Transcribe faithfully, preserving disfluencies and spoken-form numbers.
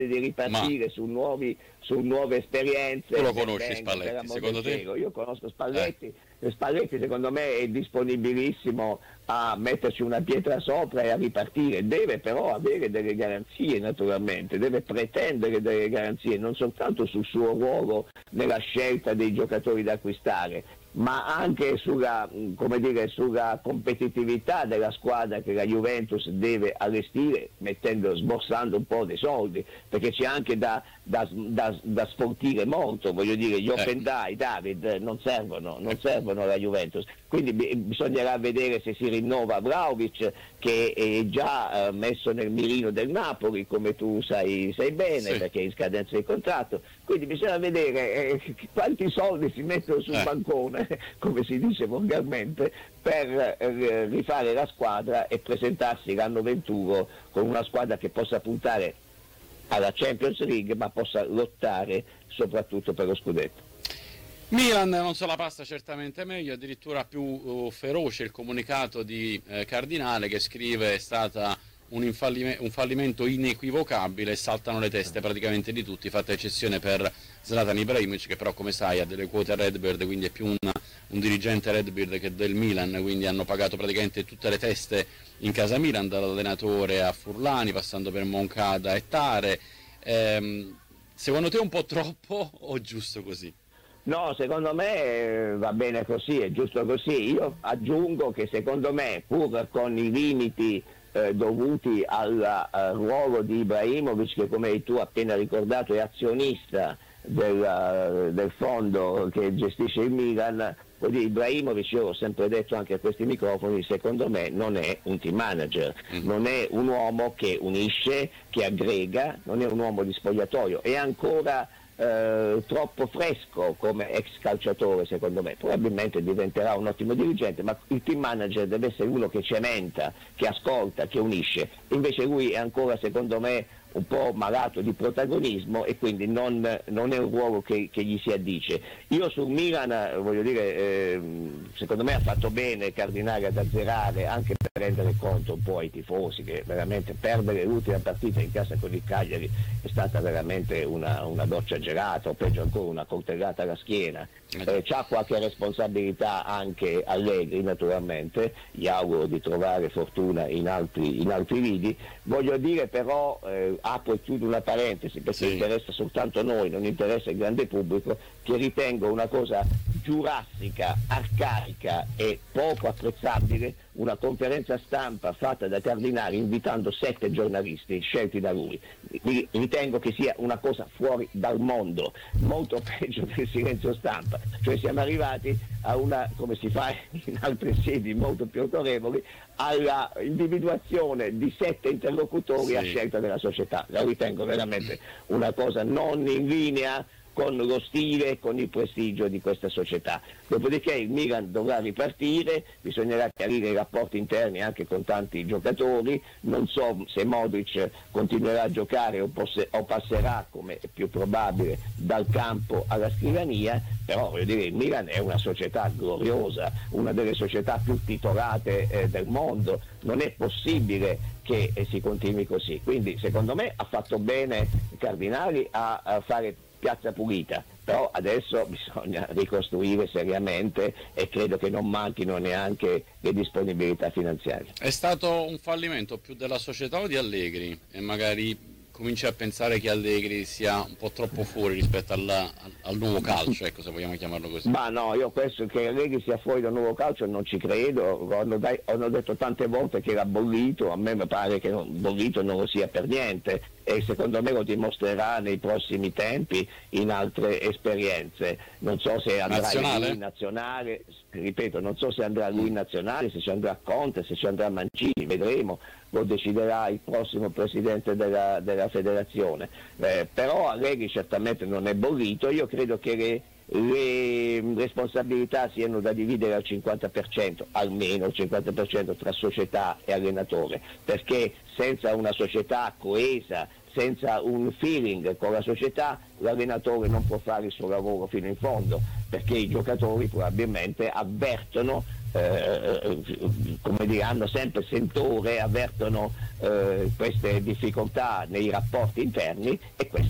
di ripartire Ma... su nuovi su nuove esperienze. Tu lo conosci Spalletti, secondo te? Io conosco Spalletti, eh. Spalletti secondo me è disponibilissimo a metterci una pietra sopra e a ripartire, deve però avere delle garanzie naturalmente, deve pretendere delle garanzie non soltanto sul suo ruolo nella scelta dei giocatori da acquistare, ma anche sulla, come dire, sulla competitività della squadra che la Juventus deve allestire, mettendo, sborsando un po' dei soldi, perché c'è anche da, da, da, da sfoltire molto, voglio dire, gli open day, David, non servono, non servono alla Juventus, quindi b- bisognerà vedere se si rinnova Vlahovic, che è già eh, messo nel mirino del Napoli, come tu sai, sai bene, sì, perché è in scadenza di contratto, quindi bisogna vedere eh, quanti soldi si mettono sul eh. bancone, come si dice volgarmente, per eh, rifare la squadra e presentarsi l'anno ventuno con una squadra che possa puntare alla Champions League, ma possa lottare soprattutto per lo scudetto. Milan non se la passa certamente meglio, addirittura più uh, feroce il comunicato di eh, Cardinale, che scrive: è stata un, infallime- un fallimento inequivocabile, saltano le teste praticamente di tutti, fatta eccezione per Zlatan Ibrahimovic, che però come sai ha delle quote Redbird, quindi è più un, un dirigente Redbird che del Milan, quindi hanno pagato praticamente tutte le teste in casa Milan, dall'allenatore a Furlani, passando per Moncada e Tare. Ehm, secondo te è un po' troppo o giusto così? No, secondo me va bene così, è giusto così. Io aggiungo che secondo me, pur con i limiti eh, dovuti al, al ruolo di Ibrahimovic, che come tu appena ricordato è azionista del, del fondo che gestisce il Milan, vuol dire, Ibrahimovic, io ho sempre detto anche a questi microfoni, secondo me non è un team manager, non è un uomo che unisce, che aggrega, non è un uomo di spogliatoio, è ancora Eh, troppo fresco come ex calciatore secondo me. Probabilmente diventerà un ottimo dirigente, ma il team manager deve essere uno che cementa, che ascolta, che unisce. Invece lui è ancora secondo me un po' malato di protagonismo e quindi non, non è un ruolo che, che gli si addice. Io sul Milan voglio dire, eh, secondo me ha fatto bene Cardinale ad azzerare, anche per rendere conto un po' ai tifosi che veramente perdere l'ultima partita in casa con il Cagliari è stata veramente una, una doccia gelata, o peggio ancora una coltellata alla schiena. Eh, c'ha qualche responsabilità anche Allegri naturalmente, gli auguro di trovare fortuna in altri, in altri lidi. Voglio dire però, eh, apro e chiudo una parentesi perché sì, interessa soltanto a noi, non interessa il grande pubblico, che ritengo una cosa giurassica, arcaica e poco apprezzabile una conferenza stampa fatta da Cardinale invitando sette giornalisti scelti da lui. Ritengo che sia una cosa fuori dal mondo, molto peggio del silenzio stampa, cioè siamo arrivati a una, come si fa in altre sedi molto più autorevoli, alla individuazione di sette interlocutori sì, a scelta della società. La ritengo veramente una cosa non in linea con lo stile e con il prestigio di questa società. Dopodiché il Milan dovrà ripartire, bisognerà chiarire i rapporti interni anche con tanti giocatori, non so se Modric continuerà a giocare o, posse, o passerà, come è più probabile, dal campo alla scrivania, però voglio dire, il Milan è una società gloriosa, una delle società più titolate eh, del mondo, non è possibile che eh, si continui così, quindi secondo me ha fatto bene Cardinali a, a fare piazza pulita, però adesso bisogna ricostruire seriamente e credo che non manchino neanche le disponibilità finanziarie. È stato un fallimento più della società o di Allegri? E magari cominci a pensare che Allegri sia un po' troppo fuori rispetto alla, al nuovo calcio, ecco, se vogliamo chiamarlo così. Ma no, io penso che Allegri sia fuori dal nuovo calcio, non ci credo, hanno, dai, hanno detto tante volte che era bollito, a me mi pare che non, bollito non lo sia per niente e secondo me lo dimostrerà nei prossimi tempi in altre esperienze. Non so se andrà nazionale? lui in nazionale, ripeto, non so se andrà lui in nazionale, se ci andrà Conte, se ci andrà Mancini, vedremo, lo deciderà il prossimo presidente della, della federazione. Eh, però Allegri certamente non è bollito, io credo che le, le responsabilità siano da dividere al cinquanta per cento, almeno il cinquanta per cento tra società e allenatore, perché senza una società coesa, senza un feeling con la società, l'allenatore non può fare il suo lavoro fino in fondo, perché i giocatori probabilmente avvertono eh, come dire, hanno sempre sentore, avvertono eh, queste difficoltà nei rapporti interni, e questo